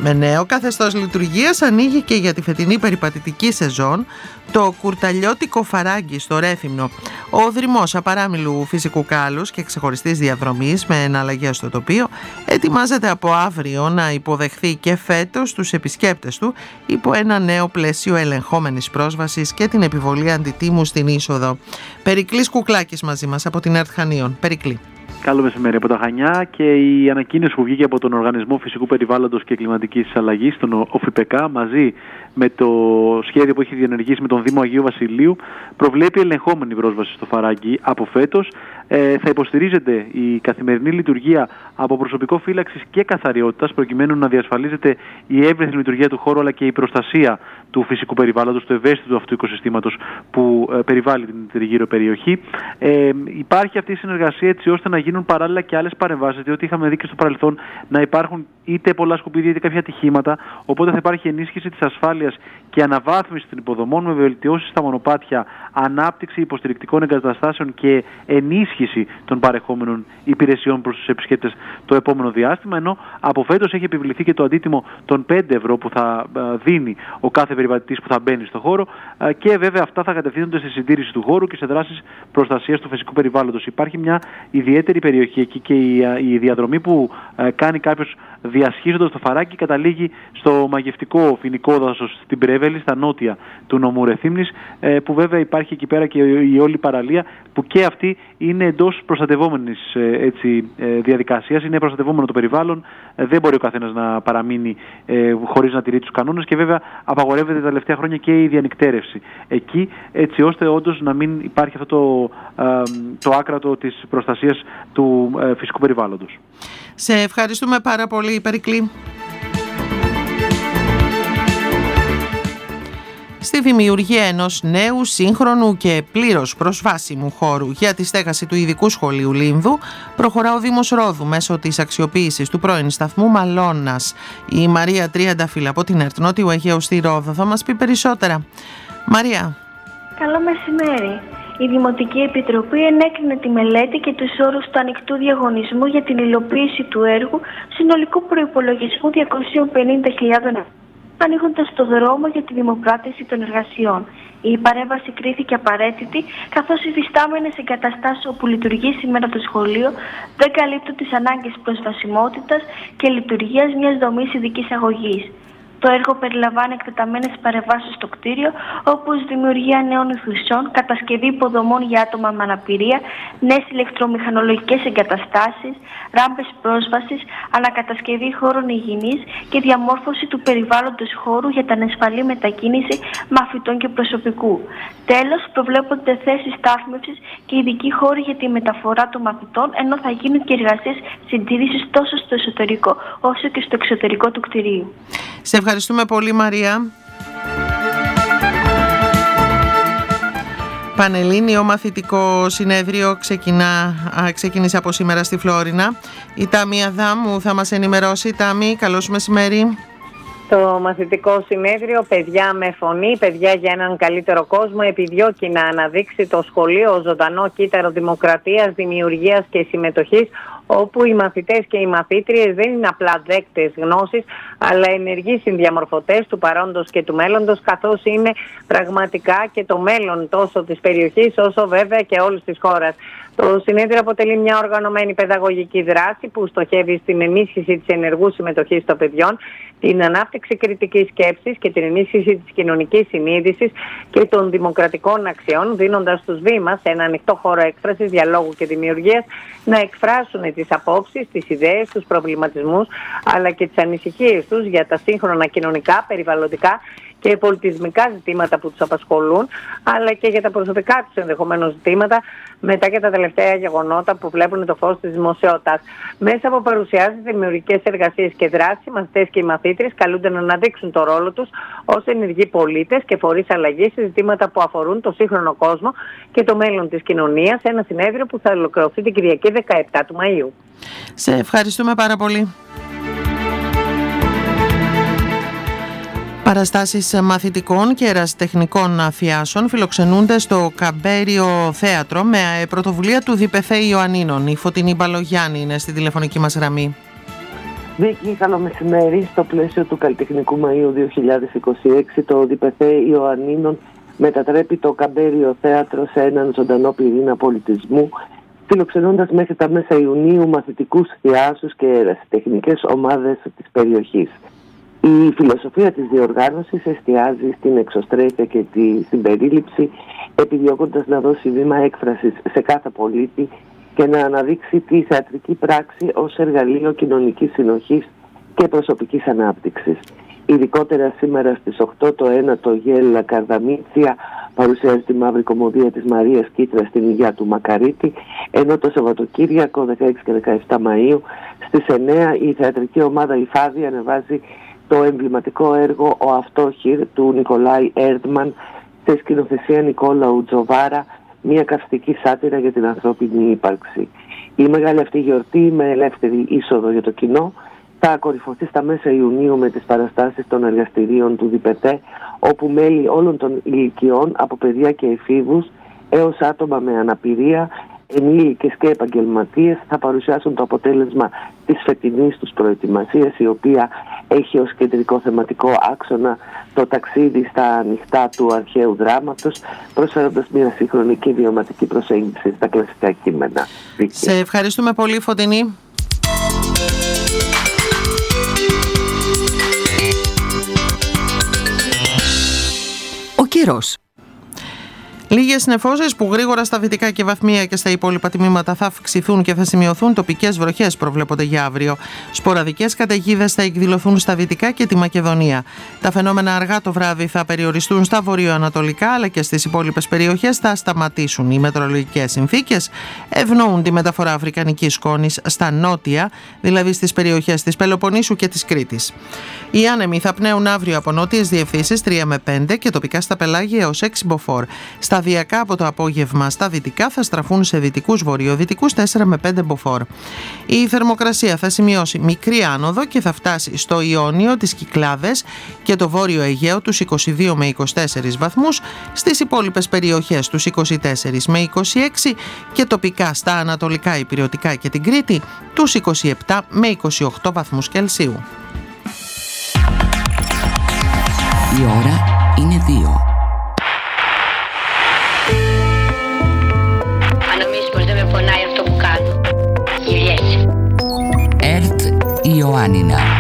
Με νέο καθεστώς λειτουργίας ανοίγει και για τη φετινή περιπατητική σεζόν το κουρταλιώτικο φαράγγι στο Ρέθυμνο. Ο δρυμός απαράμιλου φυσικού κάλους και ξεχωριστής διαδρομής με εναλλαγές στο τοπίο ετοιμάζεται από αύριο να υποδεχθεί και φέτος τους επισκέπτες του υπό ένα νέο πλαίσιο ελεγχόμενης πρόσβασης και την επιβολή αντιτίμου στην είσοδο. Περικλής Κουκλάκης μαζί μας από την ΕΡΤ Χανίων. Περικλή. Καλό μεσημέρι από τα Χανιά, και η ανακοίνωση που βγήκε από τον Οργανισμό Φυσικού Περιβάλλοντος και Κλιματικής Αλλαγής, τον ΟΦΠΚ, μαζί με το σχέδιο που έχει διενεργήσει με τον Δήμο Αγίου Βασιλείου, προβλέπει ελεγχόμενη πρόσβαση στο φαράγγι από φέτος. Θα υποστηρίζεται η καθημερινή λειτουργία από προσωπικό φύλαξης και καθαριότητας, προκειμένου να διασφαλίζεται η εύρυθμη λειτουργία του χώρου αλλά και η προστασία του φυσικού περιβάλλοντος, του ευαίσθητου αυτού οικοσυστήματος που περιβάλλει την τριγύρω περιοχή. Υπάρχει αυτή η συνεργασία έτσι ώστε να γίνουν παράλληλα και άλλες παρεμβάσεις, διότι είχαμε δει και στο παρελθόν να υπάρχουν είτε πολλά σκουπίδια είτε κάποια ατυχήματα. Οπότε θα υπάρχει ενίσχυση της ασφάλειας και αναβάθμιση των υποδομών με βελτιώσεις στα μονοπάτια, ανάπτυξη υποστηρικτικών εγκαταστάσεων και ενίσχυση των παρεχόμενων υπηρεσιών προς τους επισκέπτες το επόμενο διάστημα. Ενώ από φέτος έχει επιβληθεί και το αντίτιμο των 5 ευρώ που θα δίνει ο κάθε περιβατητής που θα μπαίνει στο χώρο, και βέβαια αυτά θα κατευθύνονται στη συντήρηση του χώρου και σε δράσεις προστασίας του φυσικού περιβάλλοντος. Υπάρχει μια ιδιαίτερη περιοχή εκεί και η διαδρομή που κάνει κάποιος διασχίζοντας το φαράγγι καταλήγει στο μαγευτικό φοινικό δάσος στην Πρέβελη, στα νότια του νομού Ρεθύμνης, που βέβαια υπάρχει εκεί πέρα και η όλη παραλία, που και αυτή είναι εντός προστατευόμενης διαδικασίας, είναι προστατευόμενο το περιβάλλον, δεν μπορεί ο καθένας να παραμείνει χωρίς να τηρεί τους κανόνες, και βέβαια απαγορεύεται τα τελευταία χρόνια και η διανυκτέρευση εκεί, έτσι ώστε όντως να μην υπάρχει αυτό το άκρατο της προστασίας του φυσικού περιβάλλοντος. Σε ευχαριστούμε πάρα πολύ, Περικλή. Στη δημιουργία ενός νέου, σύγχρονου και πλήρως προσβάσιμου χώρου για τη στέγαση του Ειδικού Σχολείου Λίνδου προχωρά ο Δήμος Ρόδου μέσω της αξιοποίησης του πρώην σταθμού Μαλώνας. Η Μαρία Τριανταφύλλα από την ΕΡΤ Νότιου Αιγαίου στη Ρόδο θα μας πει περισσότερα. Μαρία. Καλό μεσημέρι. Η Δημοτική Επιτροπή ενέκρινε τη μελέτη και τους όρους του ανοιχτού διαγωνισμού για την υλοποίηση του έργου συνολικού προϋπολογισμού 250.000 ευρώ, ανοίγοντας το δρόμο για τη δημοπράτηση των εργασιών. Η παρέμβαση κρίθηκε απαραίτητη, καθώς οι υφιστάμενες εγκαταστάσεις όπου λειτουργεί σήμερα το σχολείο δεν καλύπτουν τις ανάγκες προσβασιμότητας και λειτουργίας μιας δομής ειδικής αγωγής. Το έργο περιλαμβάνει εκτεταμένες παρεμβάσεις στο κτίριο, όπως δημιουργία νέων αιθουσών, κατασκευή υποδομών για άτομα με αναπηρία, νέες ηλεκτρομηχανολογικές εγκαταστάσεις, ράμπες πρόσβασης, ανακατασκευή χώρων υγιεινής και διαμόρφωση του περιβάλλοντος χώρου για την ασφαλή μετακίνηση μαθητών και προσωπικού. Τέλος, προβλέπονται θέσεις στάθμευσης και ειδικοί χώροι για τη μεταφορά των μαθητών, ενώ θα γίνουν και εργασίες συντήρησης τόσο στο εσωτερικό όσο και στο εξωτερικό του κτηρίου. Σε ευχαριστούμε πολύ, Μαρία. Πανελλήνιο μαθητικό συνέδριο ξεκίνησε από σήμερα στη Φλόρινα. Η Τάμη Αδάμου θα μας ενημερώσει. Τάμη, καλώς μεσημέρι. Το μαθητικό συνέδριο «Παιδιά με φωνή, παιδιά για έναν καλύτερο κόσμο» επιδιώκει να αναδείξει το σχολείο ως ζωντανό κύτταρο δημοκρατίας, δημιουργίας και συμμετοχής, όπου οι μαθητές και οι μαθήτριες δεν είναι απλά δέκτες γνώσης, αλλά ενεργοί συνδιαμορφωτές του παρόντος και του μέλλοντος, καθώς είναι πραγματικά και το μέλλον τόσο της περιοχής όσο βέβαια και όλης της χώρας. Το συνέδριο αποτελεί μια οργανωμένη παιδαγωγική δράση που στοχεύει στην ενίσχυση της ενεργού συμμετοχής των παιδιών, την ανάπτυξη κριτικής σκέψης και την ενίσχυση της κοινωνικής συνείδησης και των δημοκρατικών αξιών, δίνοντας στους βήμας ένα ανοιχτό χώρο έκφρασης, διαλόγου και δημιουργίας, να εκφράσουν τις απόψεις, τις ιδέες, τους προβληματισμούς, αλλά και τις ανησυχίες τους για τα σύγχρονα κοινωνικά, περιβαλλοντικά και πολιτισμικά ζητήματα που τους απασχολούν, αλλά και για τα προσωπικά τους ενδεχομένως ζητήματα μετά και τα τελευταία γεγονότα που βλέπουν το φως της δημοσιότητας. Μέσα από παρουσιάσεις, δημιουργικές εργασίες και δράσεις, οι μαθητές και οι μαθήτριες καλούνται να αναδείξουν το ρόλο τους ως ενεργοί πολίτες και φορείς αλλαγής σε ζητήματα που αφορούν το σύγχρονο κόσμο και το μέλλον της κοινωνίας, σε ένα συνέδριο που θα ολοκληρωθεί την Κυριακή 17 του Μαΐου. Σε ευχαριστούμε πάρα πολύ. Παραστάσεις μαθητικών και ερασιτεχνικών αφιάσεων φιλοξενούνται στο Καμπέριο Θέατρο με πρωτοβουλία του ΔΠΘ Ιωαννίνων. Η Φωτεινή Μπαλογιάννη είναι στη τηλεφωνική μας γραμμή. Βίκη, καλό μεσημέρι. Στο πλαίσιο του Καλλιτεχνικού Μαΐου 2026, το ΔΠΘ Ιωαννίνων μετατρέπει το Καμπέριο Θέατρο σε έναν ζωντανό πυρήνα πολιτισμού, φιλοξενώντας μέχρι τα μέσα Ιουνίου μαθητικούς θεάσους και ερασιτεχνικές ομάδες της περιοχής. Η φιλοσοφία της διοργάνωσης εστιάζει στην εξωστρέφεια και τη συμπερίληψη, επιδιώκοντας να δώσει βήμα έκφρασης σε κάθε πολίτη και να αναδείξει τη θεατρική πράξη ως εργαλείο κοινωνικής συνοχής και προσωπικής ανάπτυξης. Ειδικότερα σήμερα στις 8 το ένατο Γέλα Καρδαμίτσια παρουσιάζει τη μαύρη κομμωδία της Μαρίας Κίτρα στην Υγεία του Μακαρίτη, ενώ το Σαββατοκύριακο 16 και 17 Μαΐου στις 9 η θεατρική ομάδα Η Φάδη ανεβάζει το εμβληματικό έργο «Ο Αυτόχειρ» του Νικολάη Έρντμαν σε σκηνοθεσία Νικόλαου Τζοβάρα, μια καυστική σάτυρα για την ανθρώπινη ύπαρξη. Η μεγάλη αυτή γιορτή, με ελεύθερη είσοδο για το κοινό, θα κορυφωθεί στα μέσα Ιουνίου με τις παραστάσεις των εργαστηρίων του ΔΠΘ, όπου μέλη όλων των ηλικιών, από παιδιά και εφήβους έως άτομα με αναπηρία, ενήλικες και επαγγελματίες, θα παρουσιάσουν το αποτέλεσμα της φετινής τους προετοιμασίας, η οποία έχει ως κεντρικό θεματικό άξονα το ταξίδι στα ανοιχτά του αρχαίου δράματος, προσφέροντας μια σύγχρονη και βιωματική προσέγγιση στα κλασικά κείμενα. Σε ευχαριστούμε πολύ, Φωτεινή. Ο καιρός. Λίγες νεφώσεις που γρήγορα στα δυτικά και βαθμία και στα υπόλοιπα τμήματα θα αυξηθούν και θα σημειωθούν, τοπικές βροχές προβλέπονται για αύριο. Σποραδικές καταιγίδες θα εκδηλωθούν στα δυτικά και τη Μακεδονία. Τα φαινόμενα αργά το βράδυ θα περιοριστούν στα βορειοανατολικά, αλλά και στις υπόλοιπες περιοχές θα σταματήσουν. Οι μετεωρολογικές συνθήκες ευνοούν τη μεταφορά αφρικανικής σκόνης στα νότια, δηλαδή στις περιοχές της Πελοποννήσου και της Κρήτης. Οι άνεμοι θα πνέουν αύριο από νότιες διευθύνσεις 3 με 5 και τοπικά στα πελάγια έως 6 μποφόρ. Σταδιακά από το απόγευμα στα δυτικά θα στραφούν σε δυτικούς βορειοδυτικούς 4 με 5 μποφόρ. Η θερμοκρασία θα σημειώσει μικρή άνοδο και θα φτάσει στο Ιόνιο, τις Κυκλάδες και το Βόρειο Αιγαίο τους 22 με 24 βαθμούς, στις υπόλοιπες περιοχές τους 24 με 26 και τοπικά στα ανατολικά Ηπειρωτικά και την Κρήτη τους 27 με 28 βαθμούς Κελσίου. Η ώρα είναι 2. Δεν με πονάει αυτό που κάνω. Γυριέσαι. ΕΡΤ Ιωάννινα.